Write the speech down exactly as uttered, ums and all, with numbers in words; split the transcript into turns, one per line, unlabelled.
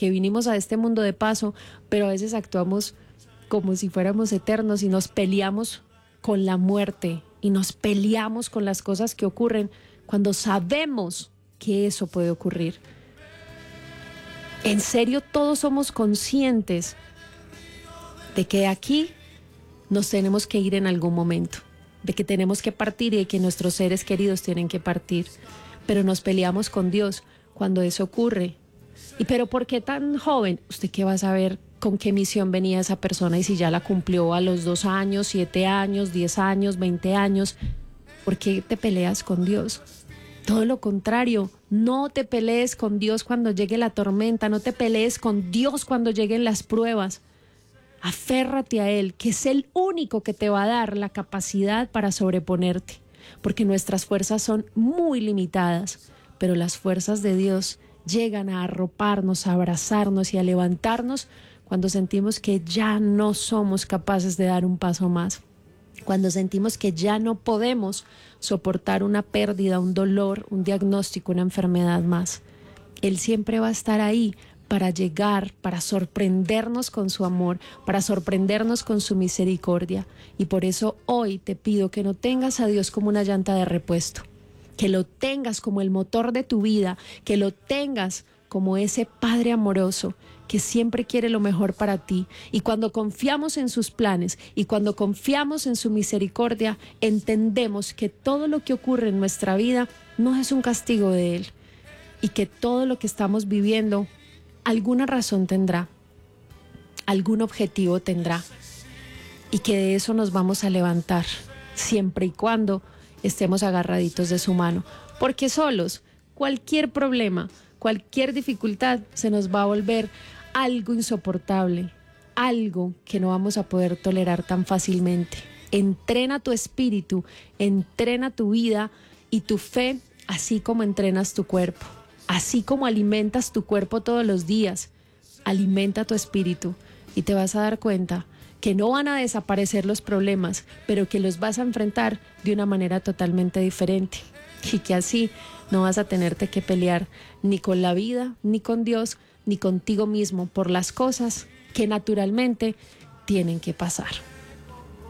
porque vinimos a este mundo de paso, pero a veces actuamos como si fuéramos eternos y nos peleamos con la muerte y nos peleamos con las cosas que ocurren cuando sabemos que eso puede ocurrir. En serio, todos somos conscientes de que aquí nos tenemos que ir en algún momento, de que tenemos que partir y de que nuestros seres queridos tienen que partir, pero nos peleamos con Dios cuando eso ocurre. ¿Y pero por qué tan joven? ¿Usted qué va a saber con qué misión venía esa persona y si ya la cumplió a los dos años, siete años, diez años, veinte años? ¿Por qué te peleas con Dios? Todo lo contrario, no te pelees con Dios cuando llegue la tormenta, no te pelees con Dios cuando lleguen las pruebas. Aférrate a Él, que es el único que te va a dar la capacidad para sobreponerte, porque nuestras fuerzas son muy limitadas, pero las fuerzas de Dios llegan a arroparnos, a abrazarnos y a levantarnos cuando sentimos que ya no somos capaces de dar un paso más. Cuando sentimos que ya no podemos soportar una pérdida, un dolor, un diagnóstico, una enfermedad más. Él siempre va a estar ahí para llegar, para sorprendernos con su amor, para sorprendernos con su misericordia. Y por eso hoy te pido que no tengas a Dios como una llanta de repuesto, que lo tengas como el motor de tu vida, que lo tengas como ese Padre amoroso que siempre quiere lo mejor para ti. Y cuando confiamos en sus planes y cuando confiamos en su misericordia, entendemos que todo lo que ocurre en nuestra vida no es un castigo de Él y que todo lo que estamos viviendo alguna razón tendrá, algún objetivo tendrá y que de eso nos vamos a levantar siempre y cuando estemos agarraditos de su mano, porque solos cualquier problema, cualquier dificultad se nos va a volver algo insoportable, algo que no vamos a poder tolerar tan fácilmente. Entrena tu espíritu, entrena tu vida y tu fe, así como entrenas tu cuerpo, así como alimentas tu cuerpo todos los días, alimenta tu espíritu y te vas a dar cuenta que no van a desaparecer los problemas, pero que los vas a enfrentar de una manera totalmente diferente y que así no vas a tenerte que pelear ni con la vida, ni con Dios, ni contigo mismo por las cosas que naturalmente tienen que pasar.